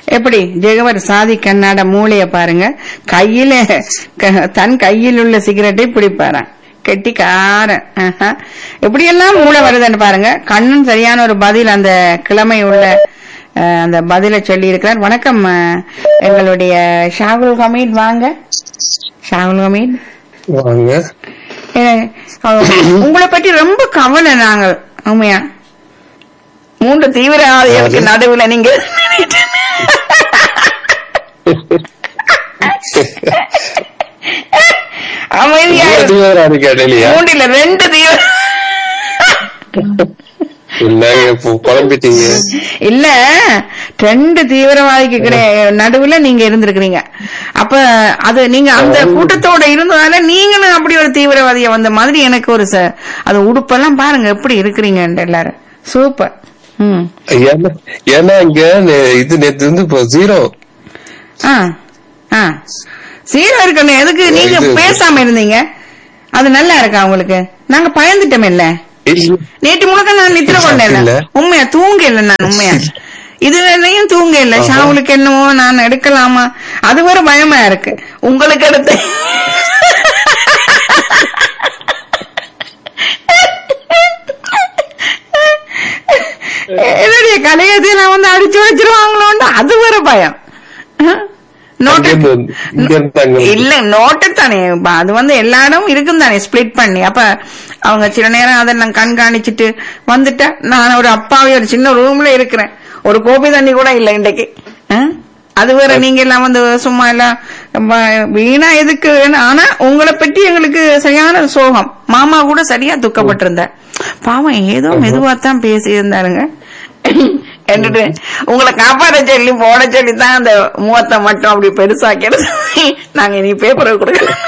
எப்படி ஜெகவர் சாதி கண்ணாட மூளைய பாருங்க, கையில தன் கையில் உள்ள சிகரெட்டை பிடிப்பாரா கெட்டிக்காரன். எப்படியெல்லாம் மூளை வருதுன்னு பாருங்க. கண்ணன் சரியான ஒரு பதில் அந்த கிழமை உள்ள அந்த பதில சொல்லி இருக்கிறார். வணக்கம் எங்களுடைய ஷாகுல் ஹமீத், வாங்க ஷாகுல் ஹமீத் வாங்க. உங்களை பற்றி ரொம்ப கவலை நாங்கள். உண்மையா 3 தீவிரவாதிகளுக்கு நடுவுல நீங்க அமைதியா 2 தீவிர குழம்பிட்டீங்க. இல்ல 2 தீவிரவாதிக்கு நடுவுல நீங்க இருந்திருக்கிறீங்க. அப்ப அது நீங்க அந்த கூட்டத்தோட இருந்ததால நீங்களும் அப்படி ஒரு தீவிரவாதிய வந்த மாதிரி எனக்கு ஒரு அது உடுப்பெல்லாம் பாருங்க எப்படி இருக்கிறீங்க எல்லாரும். சூப்பர். ஏன்னா இங்க இது நேத்து வந்து இப்போ 0 இருக்கணும். எதுக்கு நீங்க பேசாம இருந்தீங்க? அது நல்லா இருக்கா உங்களுக்கு? நாங்க பயந்துட்டோம் இல்ல. நேற்று முழுக்க நான் நித்திர கொண்டேன். உண்மையா தூங்க இல்ல. நான் உண்மையா இதுலயும் தூங்க இல்ல. ஷாவுலுக்கு என்னவோ நான் எடுக்கலாமா அது ஒரு பயமா இருக்கு. உங்களுக்கு எடுத்து என்னுடைய கலையத்தை நான் வந்து அடிச்சு வச்சிருவாங்களோன்னு அது ஒரு பயம். இல்ல நோட்டு தானே, அது வந்து எல்லா இடமும் இருக்கும் தானே ஸ்பிளிட் பண்ணி. அப்ப அவங்க சில நேரம் அதை நான் கண்காணிச்சுட்டு வந்துட்டேன். நான் ஒரு அப்பாவே ஒரு சின்ன ரூம்ல இருக்கிறேன். ஒரு கோபி தண்ணி கூட இல்ல இன்றைக்கு. அது வேற. நீங்க எல்லாம் வந்து சும்மா எல்லாம் வீணா எதுக்கு? ஆனா உங்களை பற்றி எங்களுக்கு சரியான சோகம். மாமா கூட சரியா துக்கப்பட்டிருந்த. பாவம் ஏதோ மெதுவாத்தான் பேசி இருந்தாருங்க. என்னட்டு உங்களை காப்பாற்ற சொல்லி போட சொல்லித்தான் அந்த முகத்தை மட்டும் அப்படி பெருசாக்கிறது. நாங்க இனி பேப்பரை கொடுக்கலாம்,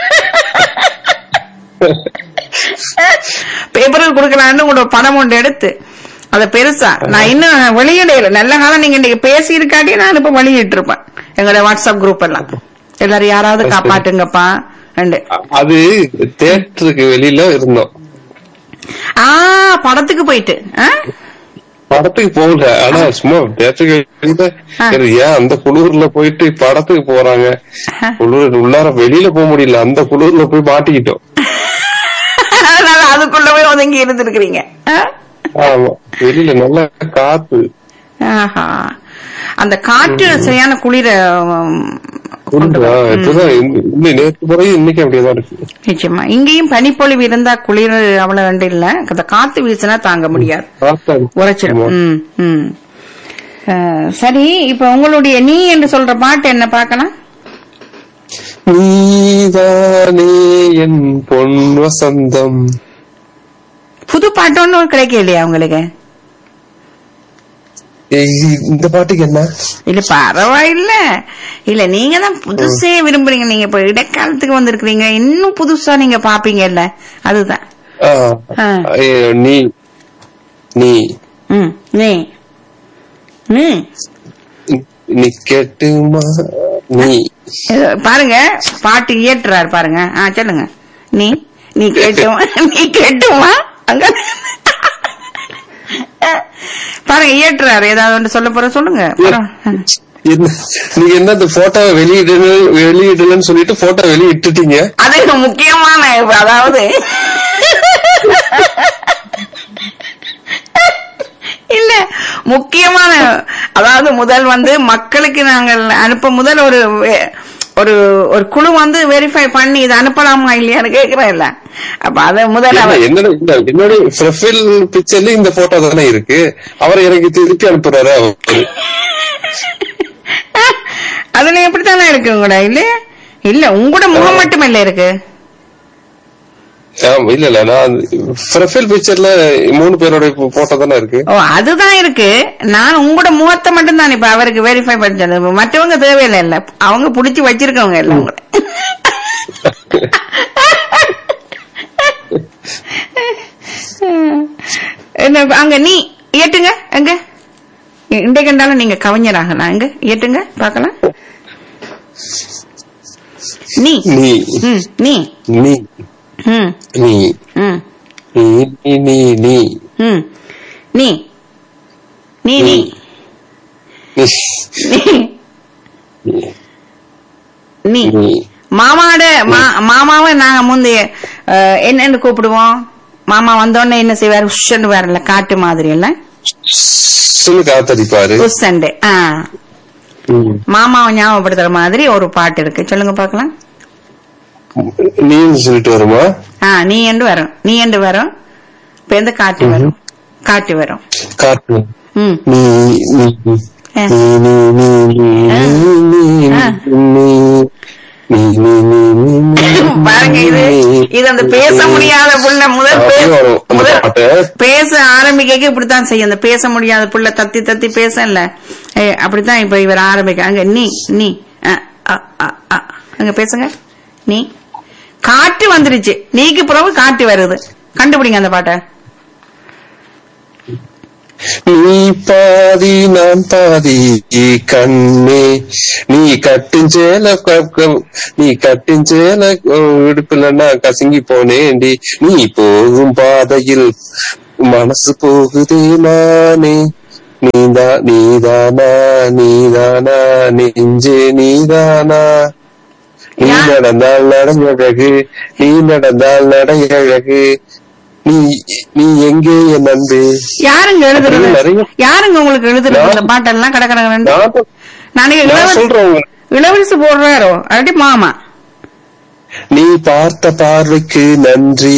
பேப்பருக்கு கொடுக்கலான்னு உங்களோட படம் ஒன்று எடுத்து அத பெருசா நான் இன்னும் வெளியிடையில. நல்ல காலம் நீங்க இன்னைக்கு பேசி இருக்காட்டி நான் இப்ப வெளியிட்டு இருப்பேன். எங்களோட வாட்ஸ்அப் குரூப் எல்லாம் எல்லாரும் யாராவது காப்பாட்டுங்கப்பா. அது தியேட்டருக்கு வெளியில இருந்தோம். படத்துக்கு போயிட்டு படத்துக்கு போகல. ஆனா சும்மா தேட்டருக்கு ஏன் அந்த குளிர்ல போயிட்டு படத்துக்கு போறாங்க. குளிர் உள்ளார வெளியில போக முடியல. அந்த குளிர்ல போய் மாட்டிக்கிட்டோம். அதுக்குள்ள போய் ஒதுங்கி இருந்திருக்கிறீங்க. ஆமா, வெளியில நல்ல காத்து. அந்த காற்று சரியான குளிர நேற்று முறை இன்னைக்கு அப்படியேதான் இருக்கு. நிச்சயமா இங்கேயும் பனிப்பொழிவு இருந்தா குளிர் அவ்வளவு ரெண்டு இல்ல. அந்த காத்து வீசினா தாங்க முடியாது, உரைச்சிடும். சரி, இப்ப உங்களுடைய நீ என்று சொல்ற பாட்டு என்ன பார்க்கலாம்? நீதானே என் பொன் வசந்தம். புது பாட்டு ஒன்னும் கிடைக்க இல்லையா உங்களுக்கு? இந்த பாட்டுக்கு என்ன இல்ல பரவாயில்ல. இல்ல நீங்க தான் புதுசே விரும்புறீங்க. நீங்க இப்ப இடைக்காலத்துக்கு வந்திருக்கீங்க, இன்னும் புதுசா நீங்க பாப்பீங்க இல்ல, அதுதான். நீ நீ நீ நீ நீ கேட்டுமா நீ பாருங்க, பாட்டு இயற்றுறாரு பாருங்க. சொல்லுங்க. நீ நீ கேட்டுமா, நீ கேட்டுமா அங்க பாருங்க இயற்றுறாரு. ஏதாவது ஒன்று சொல்ல போற சொல்லுங்க. நீங்க என்ன இந்த போட்டோ வெளியிடலன்னு சொல்லிட்டு போட்டோ வெளியிட்டுட்டீங்க. அது முக்கியமான, அதாவது இல்ல முக்கியமான, அதாவது முதல் வந்து மக்களுக்கு நாங்கள் அனுப்ப முதல் ஒரு ஒரு ஒரு குழு வந்து வெரிஃபை பண்ணி இது அனுப்பலாமா இல்லையான்னு கேக்குறேன் இல்ல. அப்ப அத முதல்ல என்னோட ப்ரொஃபைல் பிக்சர்ல இந்த போட்டோ தானே இருக்கு. அவரை எனக்கு திருப்பி அனுப்புறாரு. அதுல எப்படித்தானே இருக்கு உங்களோட? இல்ல இல்ல உங்களோட முகம் மட்டும் இல்ல இருக்கு. இல்ல இல்ல, நான் ப்ரொஃபைல் பிக்சர்ல 3 பேரோட போட்டோ தானே இருக்கு. ஓ, அதுதான் இருக்கு. நான் உங்களோட முகத்தை மட்டும் தான் இப்ப அவருக்கு வெரிஃபை பண்ணது. மற்றவங்க தேவையில்லை இல்ல, அவங்க புடிச்சு வச்சிருக்கவங்க இல்ல உங்களை. அங்க நீ ஏட்டுங்க, அங்க இண்டை கண்டாலும் நீங்க கவிஞராகலாம். அங்க ஏட்டுங்க பாக்கலாம். நீ நீ நீ நீ நீ நீ நீ நீ நீ நீ நீ என்னன்னு கூப்பிடுவோம்? மாமா வந்தோடனே என்ன செய்வாரு? உஷன்னு வரல, காட்டு மாதிரி இல்ல, காத்தடிப்பாரு. உஷண்டு. மாமாவை ஞாபகப்படுத்துற மாதிரி ஒரு பாட்டு இருக்கு, சொல்லுங்க பாக்கலாம். நீ சொல்லிட்டு வருமா? நீ என்று வரும், நீ என்று வரும். இப்ப எந்த காட்டு வரும்? காட்டு வரும். காட்டு. பாருங்க, இது அந்த பேச முடியாத புள்ள முதல் பேச ஆரம்பிக்க இப்படித்தான் செய்யும். அந்த பேச முடியாத புள்ள தத்தி தத்தி பேசல, அப்படித்தான் இப்ப இவர் ஆரம்பிக்க. அங்க நீ நீ அங்க பேசுங்க. நீ காட்டு வந்துருச்சு, நீக்கு பிறகு காட்டு வருது. கண்டுபிடிங்க அந்த பாட்டை. நீ பாதி நான் பாதி கண்ணே, நீ கட்டுஞ்சேல விடுப்புலன்னா கசங்கி போனேண்டி, நீ போகும் பாதையில் மனசு போகுதே நானே, நீதானா நீதானா நெஞ்சே நீதானா, நீ நடந்தால் நடையழகு, நீ நடந்தால் நடையழகு, நீ எங்கே என் அன்பு. யாருங்க எழுதுறது? யாருங்க உங்களுக்கு எழுதுறது இந்த பாட்டெல்லாம்? கடற்கடை இளவரசு போடுறாரோ? அப்படி மாமா. நீ பார்த்த பார்வைக்கு நன்றி,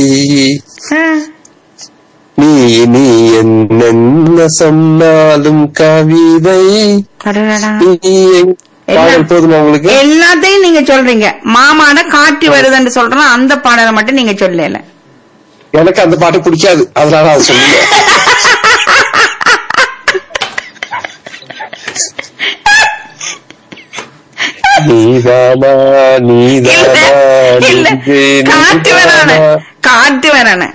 நீ நீ என்ன சொன்னாலும் கவிதை. போதுமா உங்களுக்கு? எல்லாத்தையும் நீங்க சொல்றீங்க. மாமான காட்டி வருதுன்னு சொல்றேன், அந்த பாடலை மட்டும் நீங்க சொல்லல. எனக்கு அந்த பாட்டு பிடிக்காது, அதனால அது சொல்லுங்க. நீதானா நீதானா காட்டு வரான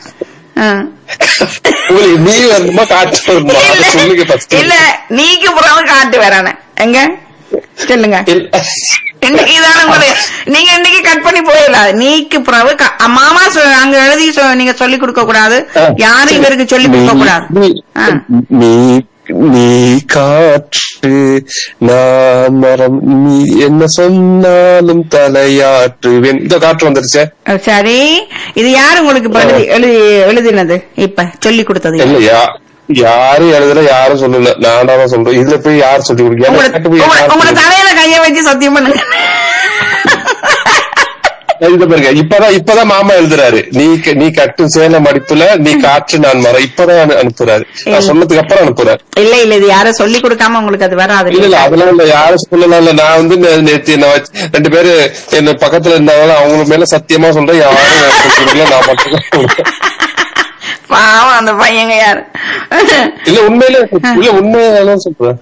நீ வரணுமா காட்டு வரணுமா சொல்லுங்க. இல்ல, நீக்கு புறம் காட்டு வரான எங்க சொல்லுங்க. நீங்க இன்னைக்கு கட் பண்ணி போயிடலாம். நீக்கு பிறகு மாமா அங்க எழுதி நீங்க சொல்லி கொடுக்க கூடாது, யாரும் இவருக்கு சொல்லி கொடுக்க கூடாது. நீ காற்று நான் மரம், நீ என்ன சொன்னாலும் தலையாற்று. இந்த காற்று வந்துருச்சு. சரி, இது யாரு உங்களுக்கு எழுதினது? இப்ப சொல்லி கொடுத்தது இல்லையா? யாரும் எழுதல, யாரும் சொல்லல, நானாதான் சொல்றேன். இதுல போய் யாரும் சொல்லி கொடுக்க? உங்களோட தலையில கைய வச்சு சத்தியம் பண்ணுங்க. இப்பதான் மாமா எழுதுறாரு. நீ கட்டும் சேல மடிப்புல நீ காற்று நான் மரம், இப்பதான் அனுப்புறாரு. நான் சொன்னதுக்கு அப்புறம் அனுப்புறாரு. இல்ல இல்ல, இது யாரும் சொல்லி கொடுக்காம உங்களுக்கு அது வராது. இல்ல அதெல்லாம் இல்ல, யாரும் சொல்லலாம். இல்ல, நான் வந்து நேற்று என்ன 2 பேரு என்ன பக்கத்துல இருந்தாங்க, அவங்க மேல சத்தியமா சொல்றேன், யாரும் நான் மட்டும். பாவம் அந்த பையங்க யாரு. இல்ல உண்மையில இல்ல உண்மையில சொல்றேன்.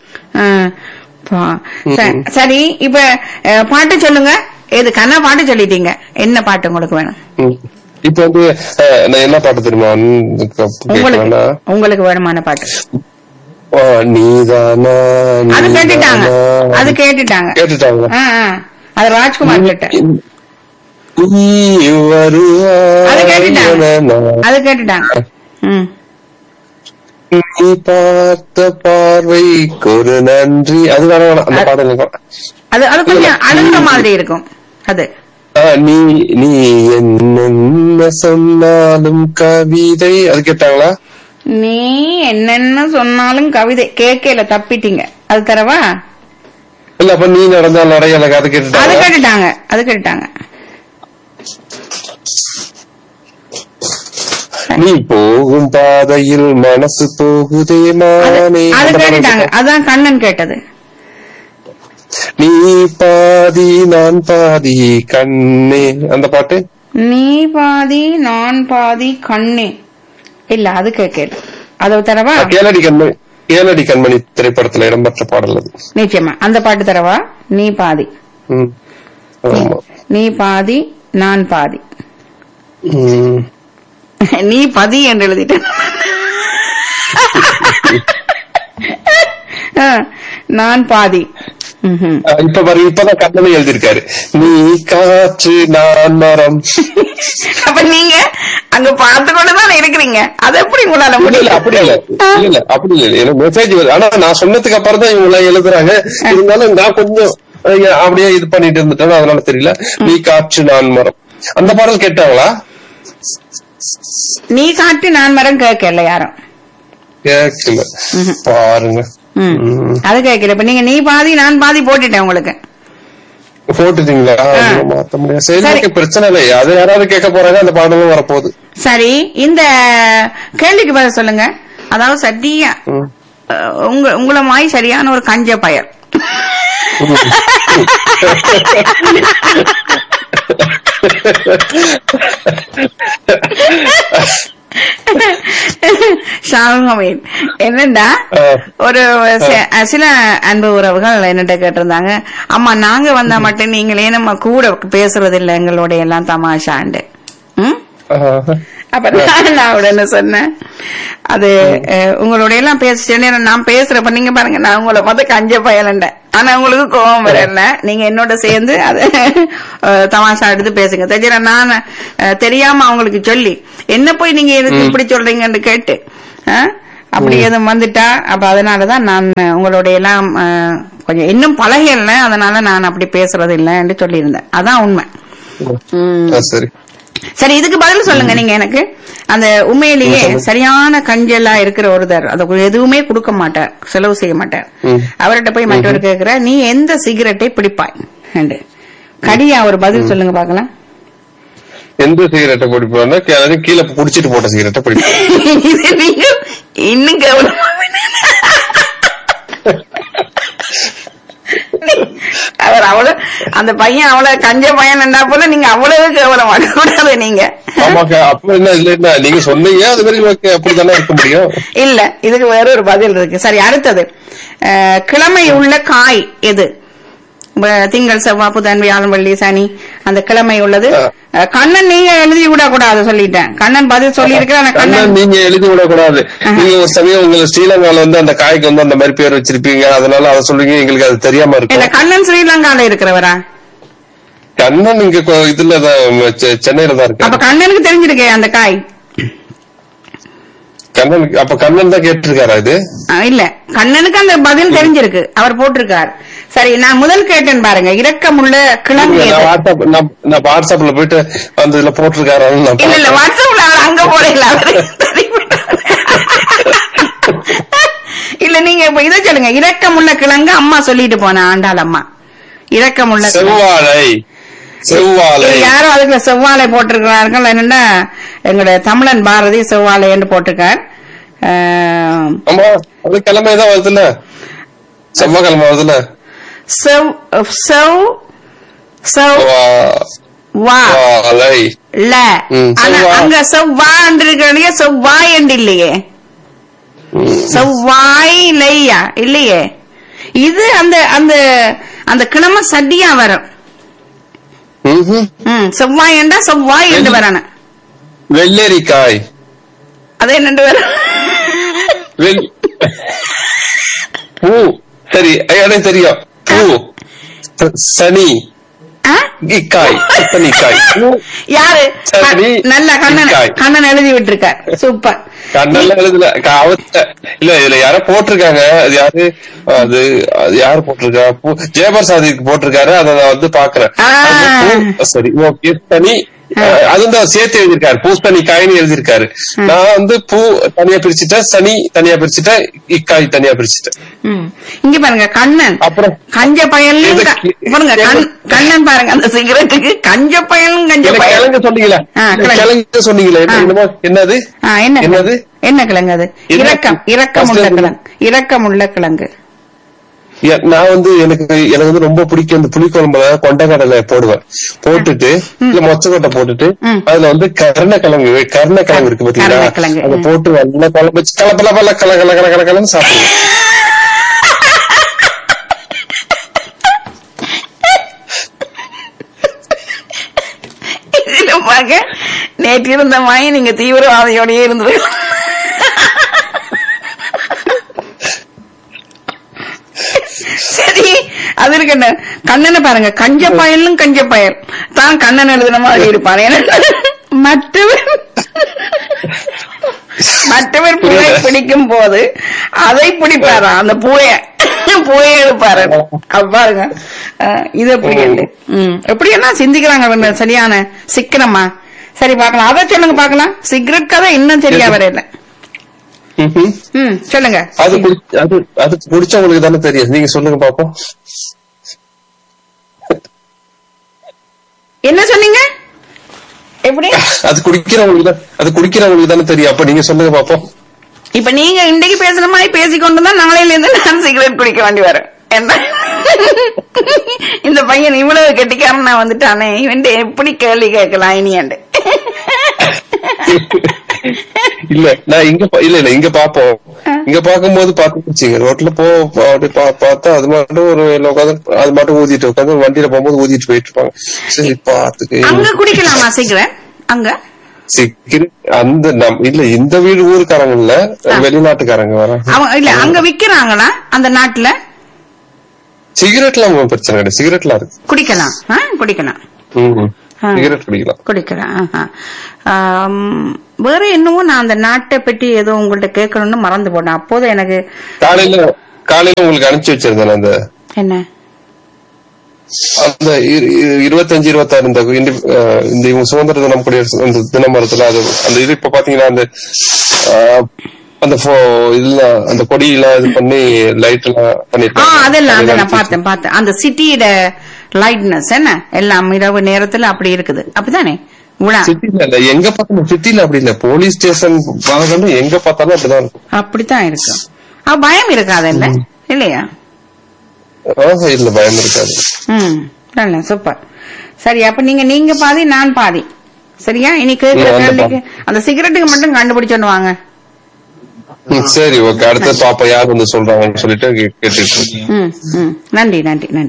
சரி, இப்ப பாட்டு சொல்லுங்க. எது கண்ணா பாட்டு சொல்லிட்டீங்க, என்ன பாட்டு உங்களுக்கு வேணும்? இப்ப வந்து என்ன பாட்டு தெரியுமா உங்களுக்கு வேணுமான பாட்டு? நீதானா அது கேட்டுட்டாங்க, அது கேட்டுட்டாங்க. அது ராஜ்குமார் கிட்ட அது கேட்டுட்டாங்க. நீ பார்த்த பார்வைக்கு ஒரு நன்றி. அது வேணாம், அந்த பாடல் அது கொஞ்சம் அழுந்த மாதிரி இருக்கும். அது நீ என்ன சொன்னாலும் கவிதை, அது கேட்டாங்களா? நீ என்னென்ன சொன்னாலும் கவிதை கேட்கல, தப்பிட்டீங்க. அது தரவா? இல்ல, அப்ப நீ நடந்தால் நடைய எனக்கு அது கேட்டுட்டாங்க. அது கேட்டுட்டாங்க. நீ போகும் பாதையில் மனசு போகுதே நானே, அது கேட்டுட்டாங்க. அதான் கண்ணன் கேட்டது. நீ பாதி நான் பாதி கண்ணே, அந்த பாட்டு. நீ பாதி நான் பாதி கண்ணே, இல்ல அது கேட்கல. அது தரவா? கேளடி கண்மணி திரைப்படத்துல இடம்பெற்ற பாடல் அது. நிச்சயமா அந்த பாட்டு தரவா? நீ பாதி நீ பாதி நான் பாதி. நீ பதி என்று எழுதிட்ட. நான் பாதி. இப்பதான் கண்ணனை எழுதியிருக்காரு. நீ காற்று நான் மரம். அப்ப நீங்க அங்க பார்த்து கொண்டுதான் இருக்கிறீங்க. அது எப்படி உங்களால முடியல? அப்படி இல்ல அப்படி இல்ல, எனக்கு மெசேஜ் வருது. ஆனா நான் சொன்னதுக்கு அப்புறம் தான் இவங்க எழுதுறாங்க. இருந்தாலும் நான் கொஞ்சம் அப்படியே இது பண்ணிட்டு இருந்துட்டேன், அதனால தெரியல. நீ காற்று நான் மரம், அந்த பாடல் கேட்டாங்களா? நீ காட்டு நான் மரம் கேட்கல யாரும் கேட்கல பாருங்க. அது கேட்கல. இப்ப நீங்க நீ பாதி நான் பாதி போட்டுட்டேன் உங்களுக்கு. போட்டுட்டீங்களா? மாத்த முடியாது. சரி, பிரச்சனை இல்லை. அது யாராவது கேட்க போறாங்க, அந்த பாடலும் வரப்போகுது. சரி, இந்த கேள்விக்கு பதில் சொல்லுங்க. அதாவது சரியா உங்கள மாதிரி சரியான ஒரு கஞ்ச பயர் ஷாமீன் என்னண்டா, ஒரு சில அன்பு உறவுகள் என்னட்ட கேட்டிருந்தாங்க, அம்மா நாங்க வந்தா மட்டும் நீங்களே நம்ம கூட பேசுறது இல்ல எங்களோட எல்லாம் தமாஷாண்டு. அப்ப நான் உடனே சொன்னேன், அது உங்களோட எல்லாம் பேசுறேன் நான் பேசுறப்ப நீங்க பாருங்க, நான் உங்களை மொத்த கஞ்ச பயலண்ட. ஆனா உங்களுக்கு கோபம் வரல, நீங்க என்னோட சேர்ந்து அது தமாஷா எடுத்து பேசுங்க. தெரிஞ்ச நான் தெரியாம அவங்களுக்கு சொல்லி என்ன போய் நீங்க எதுக்கு இப்படி சொல்றீங்கன்னு கேட்டு அப்படி எதுவும் வந்துட்டா, அப்ப அதனாலதான் நான் உங்களோட எல்லாம் கொஞ்சம் இன்னும் பழகல, அதனால நான் அப்படி பேசுறது இல்லைன்னு சொல்லியிருந்தேன். அதான் உண்மை. சரி, இதுக்கு பதில் சொல்லுங்க நீங்க எனக்கு. அந்த உண்மையிலேயே சரியான கஞ்சலா இருக்கிற ஒருத்தர், அது எதுவுமே கொடுக்க மாட்டார், செலவு செய்ய மாட்டார். அவர்கிட்ட போய் மற்றவர் கேட்கிற, நீ எந்த சிகரெட்டை பிடிப்பாய் என்று கடியா ஒரு பதில் சொல்லுங்க பாக்கலாம். எந்த சிகரெட்டை பிடிப்பான்னா கீழே குடிச்சிட்டு போட்ட சிகரெட்டை பிடிப்பேன். இன்னும் கவனம் அவர் அவ்வளவு அந்த பையன் அவ்வளவு கஞ்ச பையன் என்ன போல நீங்க அவ்வளவு கேவலம் கூடாது நீங்க. நீங்க சொன்னீங்க அது மாதிரி அப்படித்தானே இருக்க முடியும். இல்ல, இதுக்கு வேற ஒரு பதில் இருக்கு. சரி, அடுத்தது கிழமை உள்ள காய் எது? திங்கள் செவ்வாய் புதன் வியாழன் வெள்ளி சனி அந்த கிழமை உள்ளது. கண்ணன் நீங்க எழுதி விட கூடாது சொல்லிட்டேன். கண்ணன் பதில் சொல்லி இருக்கிற கண்ணன் நீங்க எழுதி விட கூடாது. நீங்க ஒரு சமயம் உங்களுக்கு ஸ்ரீலங்கால வந்து அந்த காய்க்கு வந்து அந்த மாதிரி பேர் வச்சிருப்பீங்க, அதனால அதை சொல்லுங்க. எங்களுக்கு அது தெரியாம இருக்கு. கண்ணன் ஸ்ரீலங்கால இருக்கிறவரா? கண்ணன் இங்க இதுலதான் சென்னையில தான் இருக்கு. அப்ப கண்ணனுக்கு தெரிஞ்சிருக்கே அந்த காய். கண்ணனுக்கு அப்ப கண்ணன் தான் கேட்டிருக்காரா? இது இல்ல, கண்ணனுக்கு அந்த பதில் தெரிஞ்சிருக்கு, அவர் போட்டிருக்காரு. சரி, நான் முதல் கேட்டேன் பாருங்க, இரக்கமுள்ள கிழங்கு. நான் வாட்ஸ்அப்ல போயிட்டு அந்த இதுல போட்டிருக்காரு. இல்ல வாட்ஸ்அப்ல அங்க போடல. இல்ல, நீங்க இப்ப இதை சொல்லுங்க, இரக்கமுள்ள கிழங்கு அம்மா சொல்லிட்டு போன ஆண்டாள் அம்மா. இரக்கமுள்ள செவ்வாழை. செவ்வாழை யாரும் அதுக்குள்ள செவ்வாழை போட்டிருக்கிறார்கள். என்னன்னா எங்களுடைய தமிழன் பாரதி செவ்வாழை என்று போட்டிருக்கார். ஆமா, அது கிழமைதான் வருதுல்ல, செவ்வாய்க்கிழமை வருதுல்ல. அங்க செவ்வாய் இருக்கிற செவ்வாய் என்று இல்லையே, செவ்வாய் இல்லையா இல்லையே. இது அந்த அந்த அந்த கிழமை சட்டியா வரும். செவ்வாய் என்றா செவ்வாய் என்று வரணும். வெள்ளரிக்காய் அது என்னண்டு வரும்? பூ. சரி, எனக்கு தெரியும். பூ சனி காய். சனிக்காய் யாரு? நல்ல கண்ணன் எழுதி விட்டுருக்கார். சூப்பர். கண்ணன் எழுதல, இல்ல இதுல யாரோ போட்டிருக்காங்க. அது யாரு? அது யாரு போட்டிருக்கா? ஜெயபிரசாதிக்கு போட்டிருக்காரு. அதை நான் வந்து பாக்குறேன். சரி, ஓகே. சனி அதுதான் சேர்த்து எழுதியிருக்காரு. பூசணி காய்னு எழுதியிருக்காரு. நான் வந்து பூ தனியா பிரிச்சுட்டேன், சனி தனியா பிரிச்சுட்டேன், இக்காய் தனியா பிரிச்சுட்டேன். இங்க பாருங்க, கண்ணன் அப்புறம் கஞ்ச பயல் பாருங்க. கண்ணன் பாருங்க, அந்த சிகரெட்டுக்கு கஞ்ச பயலும் கஞ்ச பயல் சொன்னீங்களா? கிழங்கு சொன்னீங்களா? என்னது என்னது என்ன கிழங்கு அது? இரக்கமுள்ள கிழங்கு. இரக்கமுள்ள கிழங்கு. நான் வந்து எனக்கு வந்து ரொம்ப பிடிக்கும். இந்த புளிக்குழம்புல கொண்டைக்கடலை போடுவேன். போட்டுட்டு இல்ல மொச்சக்கொட்டை போட்டுட்டு அதுல வந்து கருணக்கிழங்கு இருக்கு பாத்தீங்களா, அதை போட்டு நல்லா குழம்பு வச்சு கலப்பெல்லாம் சாப்பிடுவேன். நேற்று இருந்த மாதிரி நீங்க தீவிரவாதியோடய இருந்துருக்க. சரி, அது இருக்கு. கண்ணனை பாருங்க, கஞ்ச பயலும் கஞ்ச பயல் தான் கண்ணன் எழுதுன மாதிரி இருப்பாரு. மற்றவர் பூவை பிடிக்கும் போது அதை பிடிப்பாரா, அந்த பூவைய எடுப்பாரு. பாருங்க, இது எப்படி எப்படி எல்லாம் சிந்திக்கிறாங்க. சரியான சிக்கனமா சரி பாக்கலாம், அதை சொல்லுங்க பாக்கலாம். சிகரெட் கதை இன்னும் சரியா வரையில. சொல்லுங்க. அது குடிச்சவங்களுக்கு தானே தெரியும், நீங்க சொல்லுங்க பாப்போம். என்ன சொன்னீங்க? எப்படி? அது குடிக்கிறவங்களுக்கு தானே தெரியும். அப்ப நீங்க சொல்லுங்க பாப்போம். இப்ப நீங்க இன்றைக்கு பேசுற மாதிரி பேசிக்கொண்டுதான் நாளையில இருந்து நான் சிகரெட் குடிக்க வேண்டி வரும். என்ன இந்த பையன் இவ்வளவு கெட்டிக்காரன் நான் வந்துட்டானே, இவன் எப்படி கேள்வி கேட்கலாம் இனியாண்டு. இல்ல நான் இங்க பாப்போம். இங்க பாக்கும்போது பாத்துச்சுங்க, ரோட்ல பார்த்தா அது மட்டும் ஒரு அது மட்டும் ஊதிட்டு உட்காந்து வண்டியில போகும்போது ஊதிட்டு போயிட்டு இருப்பாங்க. சரி பாத்துக்கு அங்க குடிக்கலாமா சிகரெட்? அங்க அந்த இல்ல இந்த வீடு ஊருக்காரங்க இல்ல, வெளிநாட்டுக்காரங்க வர இல்ல அங்க விக்கிறாங்களா அந்த நாட்டுல? சிகரெட்லாம் பிரச்சனை கிடையாது, சிகரெட்லாம் இருக்கு, குடிக்கலாம். சிகரெட் குடிக்கலாம். வேற என்னவோ நான் அந்த நாட்டை பற்றி ஏதோ உங்கள்ட்ட கேட்கணும்னு மறந்து போனேன். அப்போது எனக்கு காலையில உங்களுக்கு அனுப்பிச்சு வச்சிருந்தேன் அந்த என்ன அந்த 25-26 இந்த இவங்க சுதந்திர தினம் குடியரசு தினம் வருதுல, அது அந்த இது இப்ப பாத்தீங்கன்னா அந்த அந்த கொடியெல்லாம் இது பண்ணி லைட் எல்லாம் பண்ணிருக்காங்க. அதெல்லாம் பார்த்தேன். அந்த சிட்டியோட லைட்னஸ் என்ன எல்லாம் இரவு நேரத்துல அப்படி இருக்குது, அப்படித்தானே? சிட்டில எங்க பார்த்தாலும், சிட்டில அப்படி இல்ல, போலீஸ் ஸ்டேஷன் எங்க பார்த்தாலும் அப்படிதான் இருக்கும். அப்படித்தான் இருக்கும். பயம் இருக்காது இல்ல, இல்லையா? இல்ல பயம் இருக்காது. நல்ல சூப்பர். சரி, அப்ப நீங்க பாதி நான் பாதி, சரியா? இனி கேட்கிற கேள்விக்கு அந்த சிகரெட்டுக்கு மட்டும் கண்டுபிடிச்சோன்னு வாங்க. சரி, ஓகே. அடுத்த பாப்பா யார் வந்து சொல்றாங்கன்னு சொல்லிட்டு கேட்டுட்டு. நன்றி.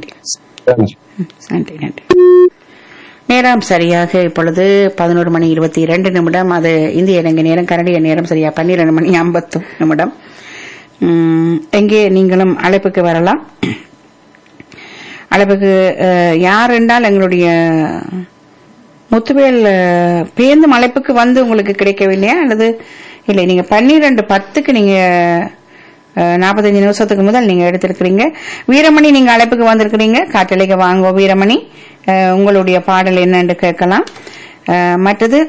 நேரம் சரியாக இப்பொழுது 11:22. அது இந்திய இலங்கை நேரம். கனடிய நேரம் சரியா 12:50. எங்கே நீங்களும் அழைப்புக்கு வரலாம். அழைப்புக்கு யார் என்றால் எங்களுடைய முத்துவேல் பேருந்து அழைப்புக்கு வந்து உங்களுக்கு கிடைக்கவில்லையா அல்லது இல்லை? நீங்க 12:10 நீங்க 45 நிமிஷத்துக்கு முதல் நீங்க எடுத்திருக்கிறீங்க. வீரமணி நீங்க அழைப்புக்கு வந்திருக்கிறீங்க. காற்றலைக்கு வாங்க வீரமணி, உங்களுடைய பாடல் என்னன்னு கேட்கலாம். மற்றது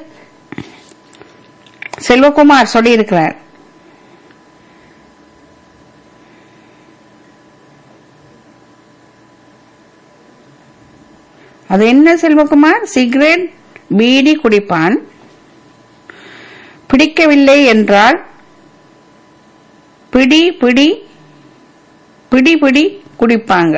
செல்வகுமார் சொல்லி இருக்கிறார். அது என்ன செல்வகுமார்? சிகரெட் பீடி குடிப்பான், பிடிக்கவில்லை என்றால் பிடி பிடி பிடி பிடி குடிப்பாங்க.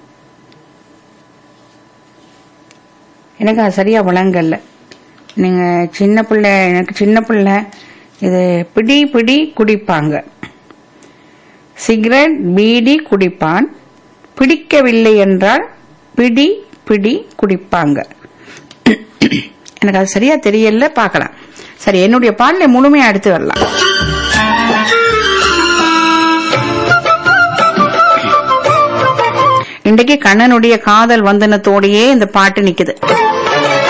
எனக்கு அது சரியா விளங்கல. நீங்க சின்ன பிள்ளை, எனக்கு சின்ன பிள்ளை. இது பிடி பிடி குடிப்பாங்க. சிகரெட் பீடி குடிப்பான், பிடிக்கவில்லை என்றால் பிடி பிடி குடிப்பாங்க. எனக்கு அது சரியா தெரியல, பார்க்கலாம். சரி, என்னுடைய பாடலை முழுமையா எடுத்து வரலாம். இன்றைக்கு கண்ணனுடைய காதல் வந்தனத்தோடையே இந்த பாட்டு நிக்குது.